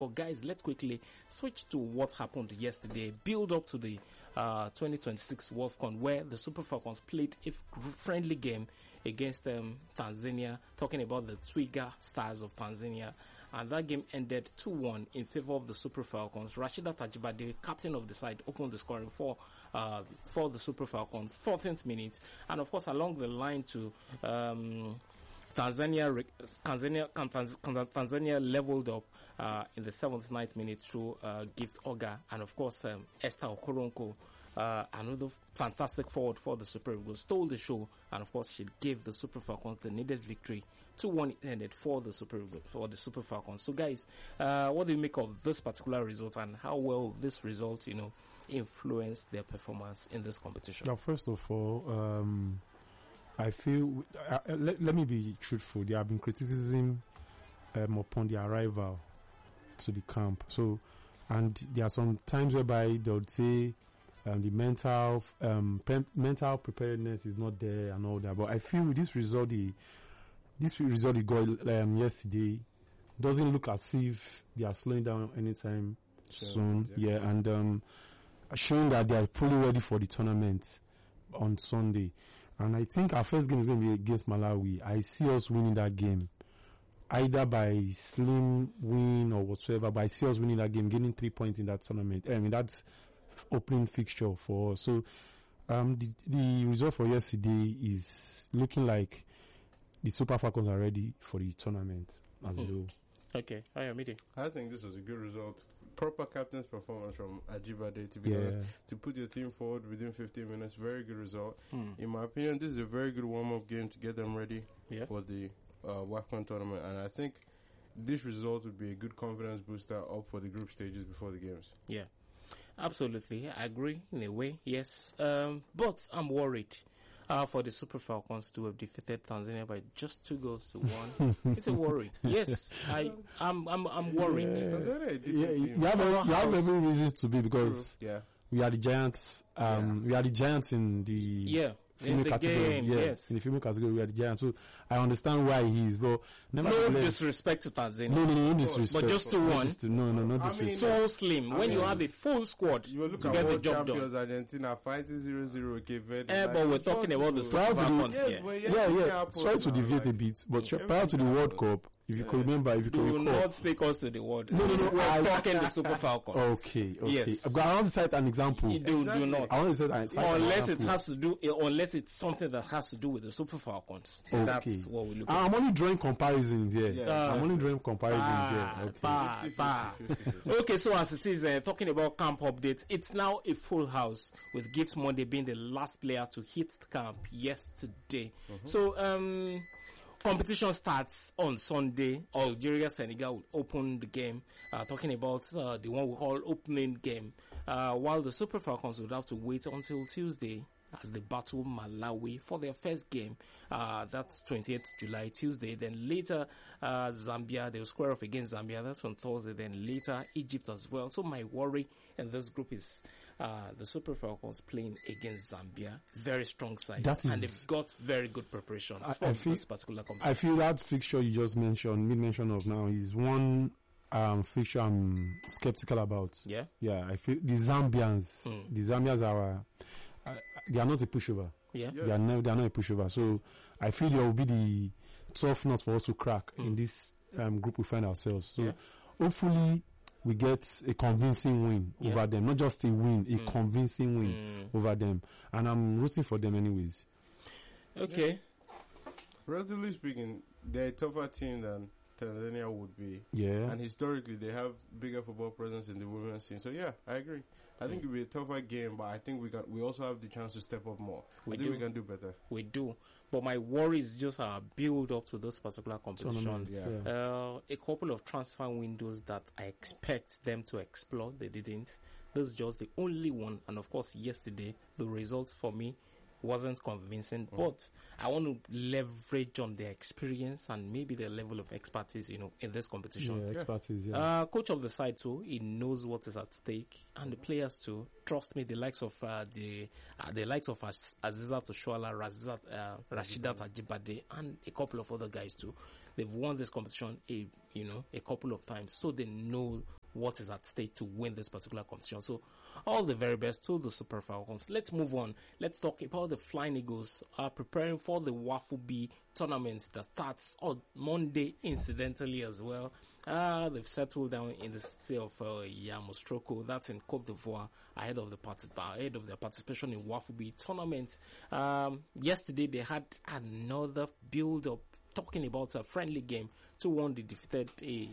But guys, let's quickly switch to what happened yesterday. Build up to the 2026 WAFCON, where the Super Falcons played a friendly game against Tanzania, talking about the Twiga Stars of Tanzania. And that game ended 2-1 in favor of the Super Falcons. Rashidat Ajibade, captain of the side, opened the scoring for the Super Falcons, 14th minute. And of course, along the line to Tanzania leveled up in the 7th, 9th minute through Gift Oga, and of course Esther Okoronko, another fantastic forward for the Super Eagles, stole the show, and of course she gave the Super Falcons the needed victory. 2-1 ended for the Super Falcons. So guys, what do you make of this particular result, and how will this result, influence their performance in this competition? Now, first of all, I feel, let me be truthful, there have been criticism upon the arrival to the camp. So, and there are some times whereby they would say the mental preparedness is not there and all that. But I feel this result they got yesterday doesn't look as if they are slowing down anytime soon. Yeah, and showing that they are fully ready for the tournament on Sunday. And I think our first game is going to be against Malawi. I see us winning that game, either by slim win or whatsoever, but I see us winning that game, gaining 3 points in that tournament. I mean, that's opening fixture for us. So, the result for yesterday is looking like the Super Falcons are ready for the tournament as a whole. Okay, Ayomide. I think this was a good result. Proper captain's performance from Ajibade, to be honest. To put your team forward within 15 minutes, very good result. In my opinion, this is a very good warm-up game to get them ready for the WAFCON tournament. And I think this result would be a good confidence booster up for the group stages before the games. Yeah, absolutely. I agree in a way, yes. But I'm worried for the Super Falcons to have defeated Tanzania by just 2-1. It's a worry. Yes, I'm worried. You have every reasons to be, because we are the giants. We are the giants in the female category. Game, yes. In the female category, we are the giants. So I understand why he is. But no disrespect to Tanzania. No disrespect. But just 2-1. No disrespect. So slim. When you have a full squad you look to at get the world job champions done. Argentina fighting 0-0 Cape Verde. But we're talking about the Super Falcons here. Sorry to deviate a bit, but prior to the World Cup, if you could remember, if you could recall. Do not take us to the World. No. We're talking the Super Falcons. Okay. Yes. I want to cite an example. You do not. I want to cite an example. Unless it's something that has to do with the Super Falcons. Okay. That's what we look at. I'm only drawing comparisons here. Okay, so as it is, talking about camp updates, it's now a full house, with Gift Monday being the last player to hit the camp yesterday. So, competition starts on Sunday. Algeria, Senegal will open the game. Talking about the one we call opening game. While the Super Falcons would have to wait until Tuesday as they battle Malawi for their first game. That's 28th July, Tuesday. Then later, Zambia, they'll square off against Zambia. That's on Thursday. Then later, Egypt as well. So my worry in this group is the Super Falcons playing against Zambia. Very strong side. And they've got very good preparations for this particular competition. I feel that fixture you just made mention of now is one fixture I'm skeptical about. Yeah? Yeah, I feel the Zambians are... they are not a pushover. Yeah. They are not a pushover. So I feel there will be the tough nuts for us to crack in this group we find ourselves. So hopefully we get a convincing win over them. Not just a win, a convincing win over them. And I'm rooting for them anyways. Okay. Relatively speaking, they're a tougher team than Tanzania would be. Yeah. And historically, they have bigger football presence in the women's scene. So yeah, I agree. I think it'll be a tougher game, but I think we also have the chance to step up more. I think we can do better. We do. But my worry is just our build up to this particular competition. A couple of transfer windows that I expect them to explore, they didn't. This is just the only one. And of course, yesterday, the result for me wasn't convincing, but I want to leverage on their experience and maybe their level of expertise, in this competition. Yeah, expertise, coach of the side too, he knows what is at stake, and the players too. Trust me, the likes of Azizat Oshoala, Rashidat Ajibade, and a couple of other guys too. they've won this competition a couple of times, so they know what is at stake to win this particular competition. So all the very best to the Super Falcons. Let's move on. Let's talk about the Flying Eagles preparing for the Wafu B tournament that starts on Monday, incidentally as well. They've settled down in the city of Yamoussoukro, that's in Côte d'Ivoire, ahead of their participation in Wafu B tournament. Yesterday they had another build-up, talking about a friendly game. 2-1 they defeated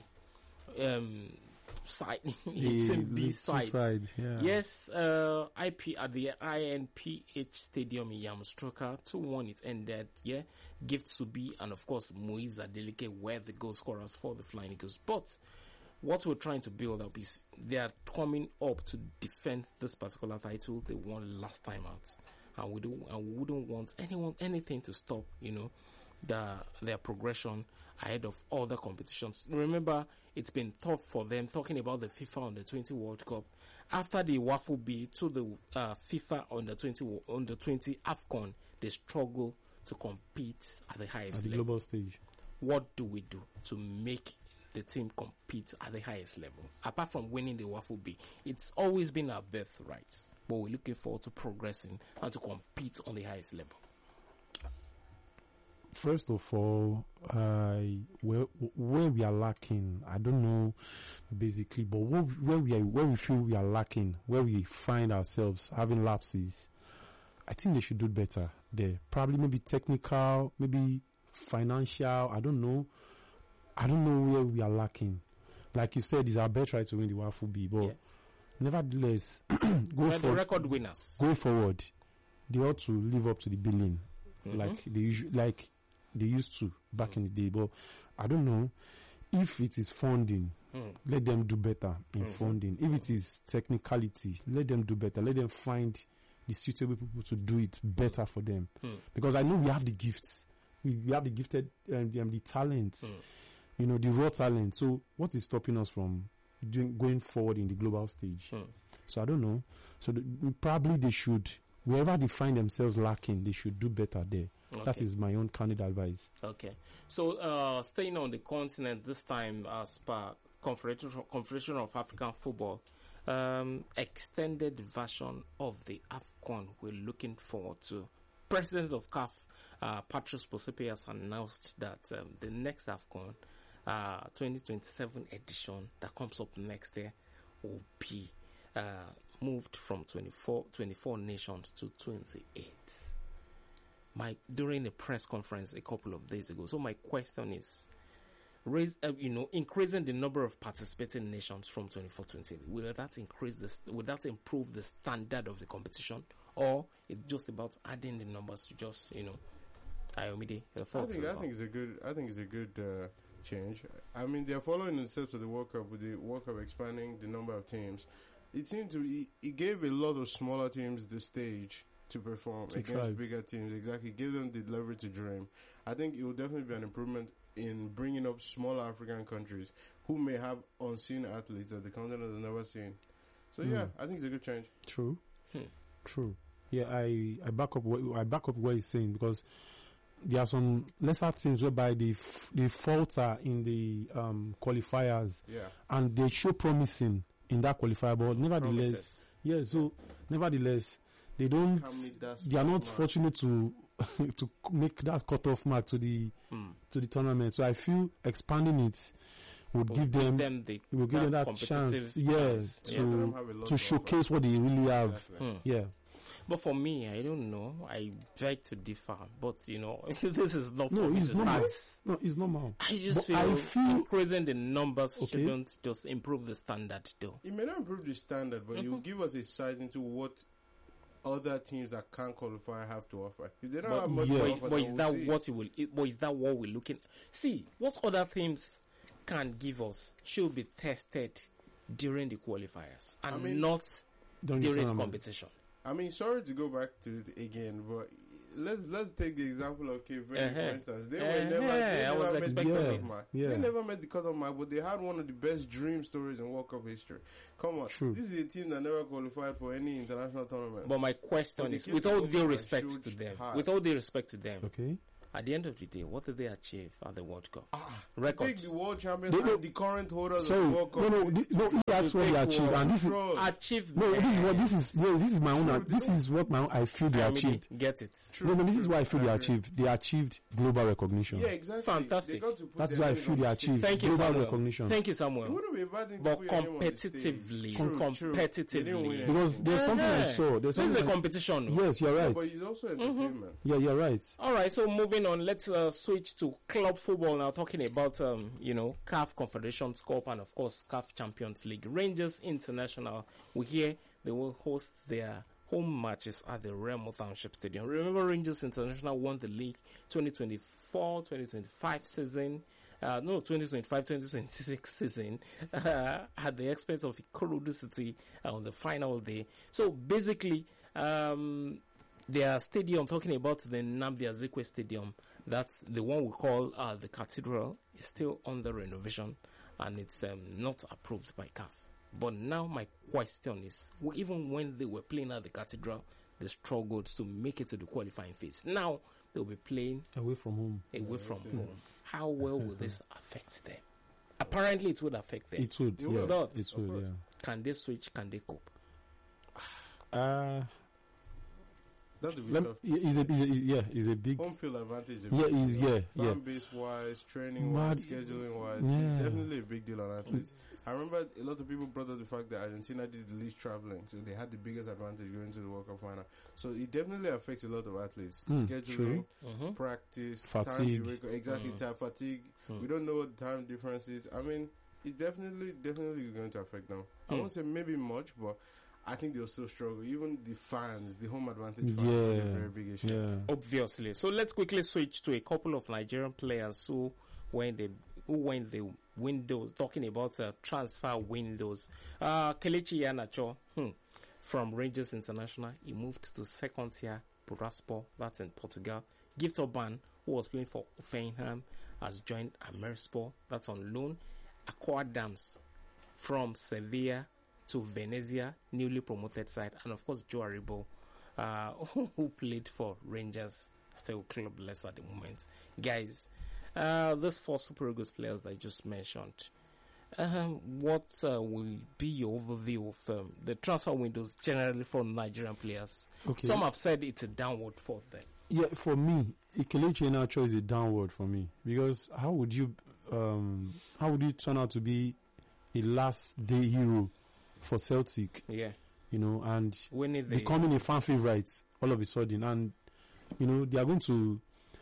side, team B side. Yeah. Yes, IP at the INPH Stadium in Yamoussoukro, 2-1 it ended. Yeah, Gift Subi and of course Moise Adeleke were the goal scorers for the Flying Eagles. But what we're trying to build up is they are coming up to defend this particular title they won last time out, and we wouldn't want anything to stop their progression ahead of other competitions. Remember, it's been tough for them, talking about the FIFA Under-20 World Cup. After the Wafu B to the FIFA Under-20 AFCON, they struggle to compete at the highest level. Global stage. What do we do to make the team compete at the highest level? Apart from winning the Wafu B, it's always been our birthright, but we're looking forward to progressing and to compete on the highest level. First of all, where we are lacking, I don't know basically, but where we feel we are lacking, where we find ourselves having lapses, I think they should do better there. Probably maybe technical, maybe financial, I don't know. I don't know where we are lacking. Like you said, it's our birthright to win the Wafu B, but nevertheless, the record winners. Go forward. They ought to live up to the billing, like they used to back in the day. But I don't know if it is funding. Let them do better in funding. If it is technicality, let them do better. Let them find the suitable people to do it better for them. Because I know we have the gifts. We have the gifted the talents. The raw talent. So what is stopping us from going forward in the global stage? So I don't know. So probably they should, wherever they find themselves lacking, they should do better there. Okay. That is my own candid advice. Okay. So staying on the continent this time, as per Confederation of African Football, extended version of the AFCON we're looking forward to. President of CAF, Patrice Motsepe, has announced that the next AFCON 2027 edition that comes up next year will be moved from 24 nations to 28. During a press conference a couple of days ago. So my question is, increasing the number of participating nations from 24 to 28, will that improve the standard of the competition, or it's just about adding the numbers to just Ayomide, your thoughts? I think it's a good change. I mean, they're following the steps of the World Cup, with the World Cup expanding the number of teams. It seemed it gave a lot of smaller teams the stage to perform against bigger teams. Exactly, give them the leverage to dream. I think it will definitely be an improvement in bringing up smaller African countries who may have unseen athletes that the continent has never seen. So I think it's a good change. True. Yeah, I back up what he's saying, because there are some lesser teams whereby they falter in the qualifiers, and they show promising in that qualifier, but nevertheless, nevertheless, they are not fortunate to make that cutoff mark to the tournament. So I feel expanding it would give them that chance, to showcase what they really have. Exactly. Yeah. But for me, I don't know. I beg to differ. But, this is not it's normal. No, it's normal. I just feel increasing the numbers shouldn't just improve the standard, though. It may not improve the standard, but it will give us a sight into what other teams that can't qualify have to offer. If they don't have much to offer, but is that what we're looking at? See, what other teams can give us should be tested during the qualifiers and not during the competition. I mean, sorry to go back to it again, but let's take the example of Cape Verde, for instance. They never met the cutoff mark, but they had one of the best dream stories in World Cup history. Come on, this is a team that never qualified for any international tournament. But my question is, with all due respect to them, okay, At the end of the day, what did they achieve at the World Cup? Records. Take the world champions and the current holders of the World Cup. That's what they achieved, and this is achievement. This is my own. This is what I feel they achieved. Get it? True. No, this is what I feel they achieved. They achieved global recognition. Yeah, exactly. Fantastic. That's why I feel they achieved global recognition. Thank you, Samuel. But competitively, because there's something I saw. This is a competition. Yes, you're right. But it's also entertainment. Yeah, you're right. All right. So moving on, let's switch to club football now. Talking about CAF Confederations Cup and of course CAF Champions League. Rangers International. We hear they will host their home matches at the Remo Township Stadium. Remember, Rangers International won the league 2024-2025 season. 2025-2026 season at the expense of Ikorodu City on the final day. So basically, their stadium, talking about the Nnamdi Azikiwe Stadium, that's the one we call the Cathedral, is still under renovation and it's not approved by CAF. But now my question is, even when they were playing at the Cathedral, they struggled to make it to the qualifying phase. Now they'll be playing away from home. How well will this affect them? Apparently, it would affect them. It would. It would. Yeah. Can they switch? Can they cope? That's a bit tough. Is a big home field advantage. Fan base wise, training wise, scheduling wise, it's definitely a big deal on athletes. I remember a lot of people brought up the fact that Argentina did the least traveling, so they had the biggest advantage going to the World Cup final. So it definitely affects a lot of athletes. Scheduling, practice, fatigue, fatigue. We don't know what the time difference is. I mean, it definitely is going to affect them. I won't say maybe much, but I think they'll still struggle. Even the fans, the home advantage fans, is a very big issue. Yeah. Obviously. So let's quickly switch to a couple of Nigerian players who went the windows, talking about transfer windows. Kelechi Iheanacho from Rangers International, he moved to second tier Bursaspor, that's in Portugal. Gift Orban, who was playing for Hoffenheim, has joined Amerispor, that's on loan. Aqua Dams from Sevilla to Venezia, newly promoted side, and of course Joe Aribo, who played for Rangers, still clubless at the moment. Guys, these four Super Eagles players that I just mentioned, what will be your overview of the transfer windows generally for Nigerian players? Okay. Some have said it's a downward for them. Yeah, for me, Kelechi Iheanacho is a downward for me, because how would you turn out to be a last day hero for Celtic? Yeah, and becoming a fan favorite all of a sudden, and they are going to.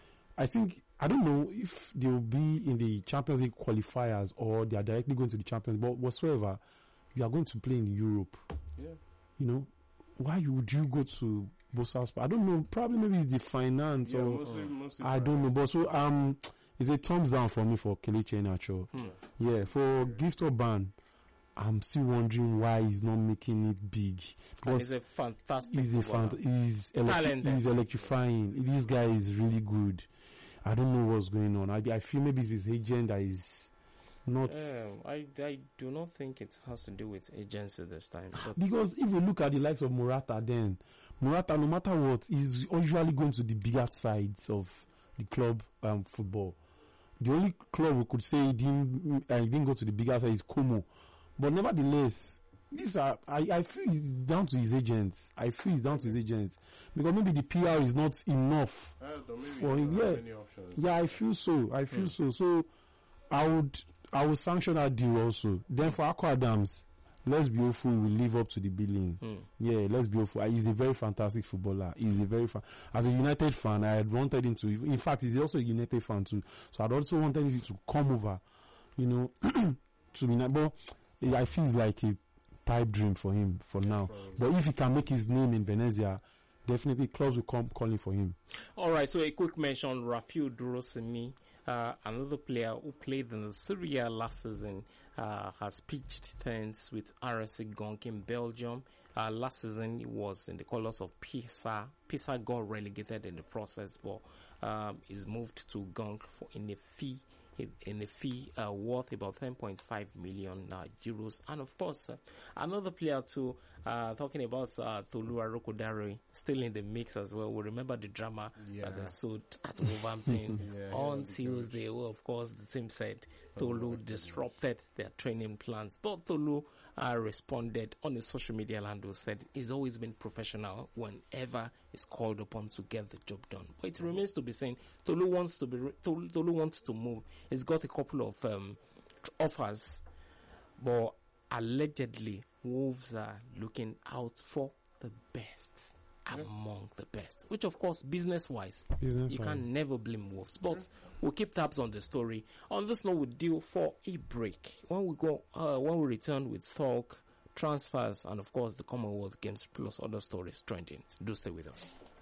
I don't know if they will be in the Champions League qualifiers or they are directly going to the Champions League, but whatsoever, you are going to play in Europe. Yeah. Why would you go to Bursaspor? I don't know. Probably maybe it's the finance or mostly I don't know. But so it's a thumbs down for me for Kelechi Iheanacho. Yeah, for Gift Orban, I'm still wondering why he's not making it big. Because he's a fantastic. He's electrifying. This guy is really good. I don't know what's going on. I feel maybe it's his agent that is not. I do not think it has to do with agency this time. Because if you look at the likes of Morata, then Morata, no matter what, is usually going to the bigger sides of the club football. The only club we could say he didn't go to the bigger side is Como. But nevertheless, I feel it's down to his agents. Because maybe the PR is not enough for him. Yeah, I feel so. So I would sanction that deal also. Then for Aqua Adams, let's be hopeful we will live up to the billing. Yeah, let's be hopeful. He's a very fantastic footballer. As a United fan, I had wanted him to. In fact, he's also a United fan too. So I'd also wanted him to come over, to United. But I feel it's like a pipe dream for him for now. But if he can make his name in Venezia, definitely clubs will come calling for him. All right, so a quick mention, Rafiu Durosimi, another player who played in the Serie A last season, has pitched tents with RSC Genk in Belgium. Last season, he was in the colours of Pisa. Pisa got relegated in the process, but is moved to Genk in a fee in a fee worth about 10.5 million euros. And of course, another player too, talking about Tolu Arokodare, still in the mix as well. We remember the drama that ensued at Wolverhampton on Tuesday. Well, of course, the team said Tolu disrupted their training plans, but Tolu responded on his social media handle, said he's always been professional whenever he's called upon to get the job done. But it remains to be seen. Tolu wants to move. He's got a couple of offers, but allegedly Wolves are looking out for the best among the best, which of course business-wise you can never blame Wolves. But we'll keep tabs on the story. On this note, we'll deal for a break. When we return with talk, transfers, and of course the Commonwealth Games plus other stories trending. Do stay with us.